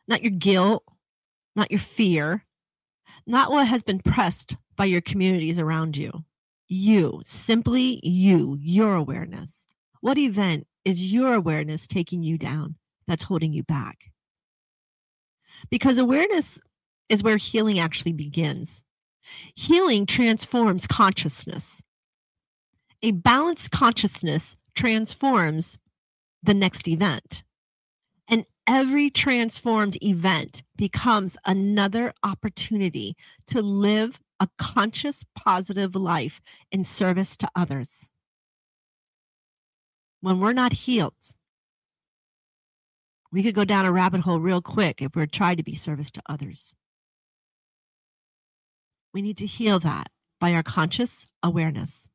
not your guilt, not your fear, not what has been pressed by your communities around you. You, simply you, your awareness. What event is your awareness taking you down that's holding you back? Because awareness is where healing actually begins. Healing transforms consciousness. A balanced consciousness transforms the next event. And every transformed event becomes another opportunity to live a conscious, positive life in service to others. When we're not healed, we could go down a rabbit hole real quick if we're trying to be service to others. We need to heal that by our conscious awareness.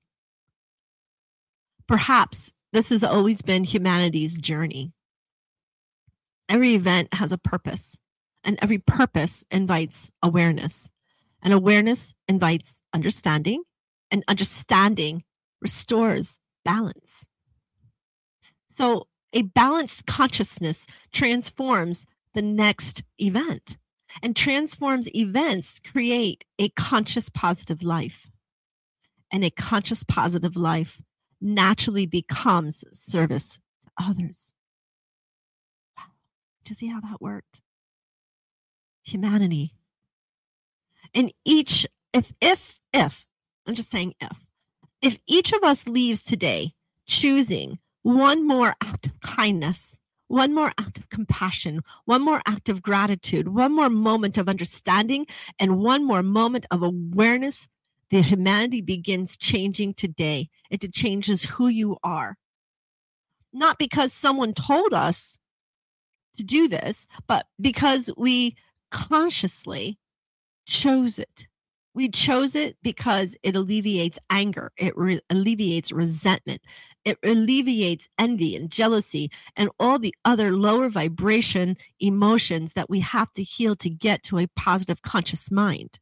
Perhaps this has always been humanity's journey. Every event has a purpose, and every purpose invites awareness. And awareness invites understanding, and understanding restores balance. So a balanced consciousness transforms the next event, and transforms events create a conscious positive life. And a conscious positive life naturally becomes service to others. Wow. Do you see how that worked? Humanity. And each, if, I'm just saying if each of us leaves today choosing one more act of kindness, one more act of compassion, one more act of gratitude, one more moment of understanding, and one more moment of awareness, the humanity begins changing today. It changes who you are. Not because someone told us to do this, but because we consciously chose it. We chose it because it alleviates anger. It alleviates resentment. It alleviates envy and jealousy and all the other lower vibration emotions that we have to heal to get to a positive conscious mind.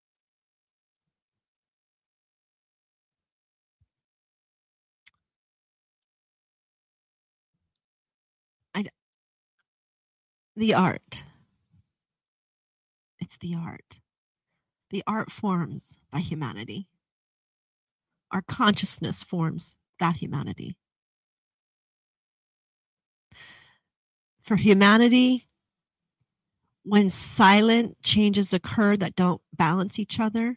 The art. It's the art. The art forms by humanity. Our consciousness forms that humanity. For humanity, when silent changes occur that don't balance each other,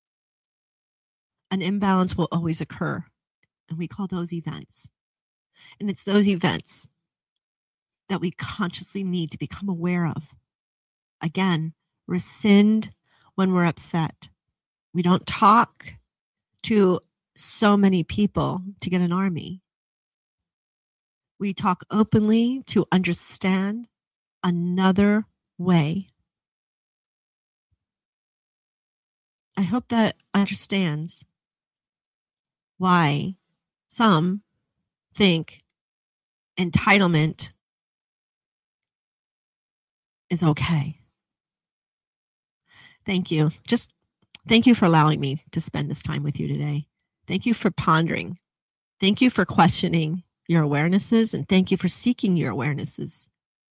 an imbalance will always occur. And we call those events. And it's those events that we consciously need to become aware of. Again, rescind when we're upset. We don't talk to so many people to get an army. We talk openly to understand another way. I hope that understands why some think entitlement is okay. Thank you. Just thank you for allowing me to spend this time with you today. Thank you for pondering. Thank you for questioning your awarenesses, and thank you for seeking your awarenesses.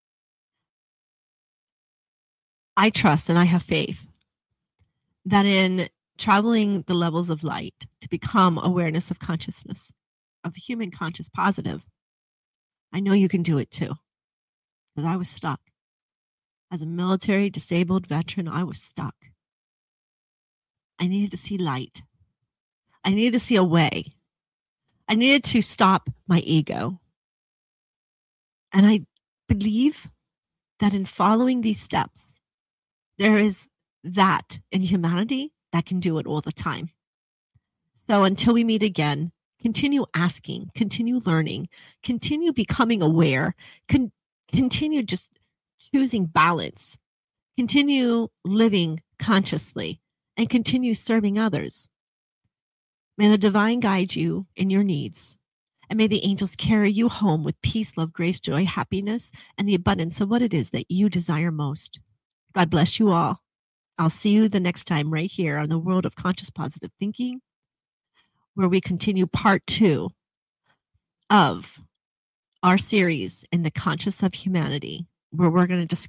I trust and I have faith that in traveling the levels of light to become awareness of consciousness, of human conscious positive, I know you can do it too. Because I was stuck. As a military disabled veteran, I was stuck. I needed to see light. I needed to see a way. I needed to stop my ego. And I believe that in following these steps, there is that in humanity that can do it all the time. So until we meet again, continue asking, continue learning, continue becoming aware, continue just choosing balance, continue living consciously, and continue serving others. May the divine guide you in your needs, and may the angels carry you home with peace, love, grace, joy, happiness, and the abundance of what it is that you desire most. God bless you all. I'll see you the next time right here on the World of Conscious Positive Thinking, where we continue part 2 of our series in the Conscious of Humanity, where we're going to discuss